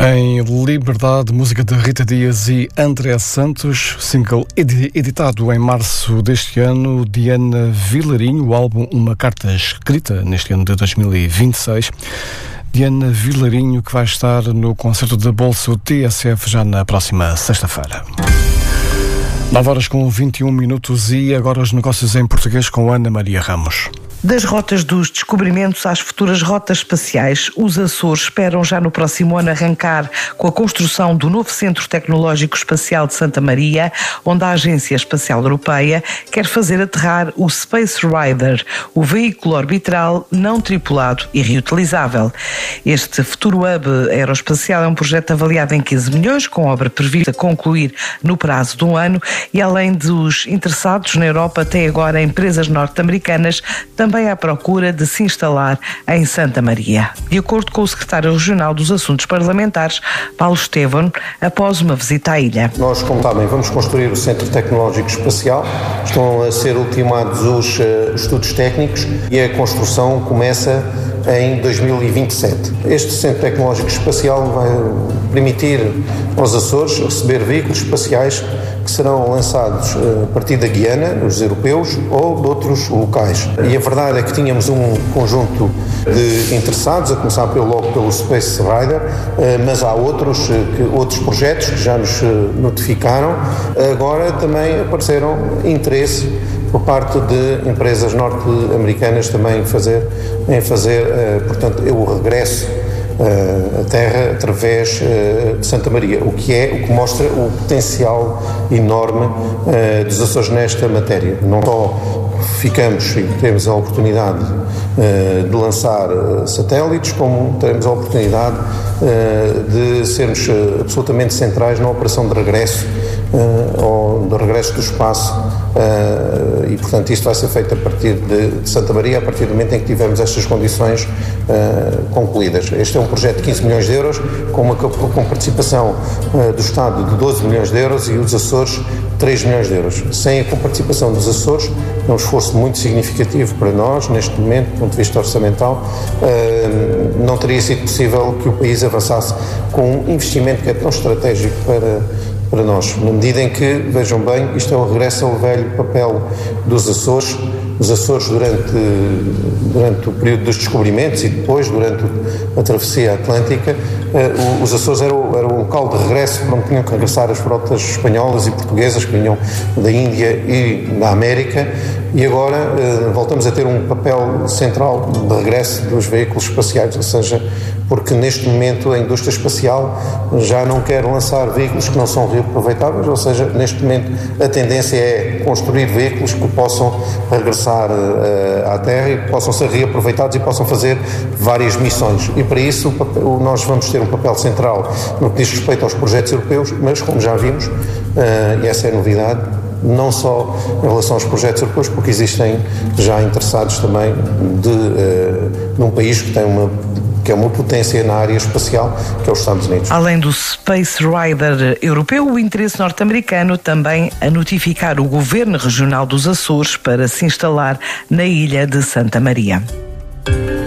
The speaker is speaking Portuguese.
Em Liberdade, música de Rita Dias e André Santos, single editado em março deste ano, Diana Vilarinho, o álbum Uma Carta Escrita, neste ano de 2026. Diana Vilarinho, que vai estar no concerto da Bolsa TSF já na próxima sexta-feira. 9h21 e agora os negócios em português com Ana Maria Ramos. Das rotas dos descobrimentos às futuras rotas espaciais, os Açores esperam já no próximo ano arrancar com a construção do novo Centro Tecnológico Espacial de Santa Maria, onde a Agência Espacial Europeia quer fazer aterrar o Space Rider, o veículo orbital não tripulado e reutilizável. Este futuro hub aeroespacial é um projeto avaliado em 15 milhões, com obra prevista concluir no prazo de um ano, e além dos interessados na Europa, até agora empresas norte-americanas também à procura de se instalar em Santa Maria. De acordo com o secretário regional dos Assuntos Parlamentares, Paulo Estevão, após uma visita à ilha. Nós, como sabem, vamos construir o Centro Tecnológico Espacial, estão a ser ultimados os estudos técnicos e a construção começa em 2027. Este Centro Tecnológico Espacial vai permitir aos Açores receber veículos espaciais que serão lançados a partir da Guiana, os europeus ou de outros locais. E a verdade é que tínhamos um conjunto de interessados, a começar logo pelo Space Rider, mas há outros projetos que já nos notificaram. Agora também apareceram interesse por parte de empresas norte-americanas também em fazer, portanto, o regresso à Terra através de Santa Maria, o que mostra o potencial enorme dos Açores nesta matéria. Não só ficamos e temos a oportunidade de lançar satélites, como temos a oportunidade de sermos absolutamente centrais na operação de regresso ou do regresso do espaço, e portanto isto vai ser feito a partir de Santa Maria, a partir do momento em que tivermos estas condições concluídas. Este é um projeto de 15 milhões de euros, com participação do Estado de 12 milhões de euros e os Açores 3 milhões de euros. Sem a comparticipação dos Açores, é um esforço muito significativo para nós, neste momento, do ponto de vista orçamental, não teria sido possível que o país avançasse com um investimento que é tão estratégico para nós, na medida em que, vejam bem, isto é o regresso ao velho papel dos Açores. Os Açores, durante o período dos descobrimentos e depois, durante a travessia atlântica, os Açores era o local de regresso para onde tinham que regressar as frotas espanholas e portuguesas que vinham da Índia e da América, e agora voltamos a ter um papel central de regresso dos veículos espaciais, ou seja, porque neste momento a indústria espacial já não quer lançar veículos que não são reaproveitáveis, ou seja, neste momento a tendência é construir veículos que possam regressar à Terra e que possam ser reaproveitados e possam fazer várias missões. E para isso nós vamos ter um papel central no que diz respeito aos projetos europeus, mas como já vimos, e essa é a novidade, não só em relação aos projetos europeus, porque existem já interessados também num país que é uma potência na área espacial, que é os Estados Unidos. Além do Space Rider europeu, o interesse norte-americano também a notificar o Governo Regional dos Açores para se instalar na ilha de Santa Maria.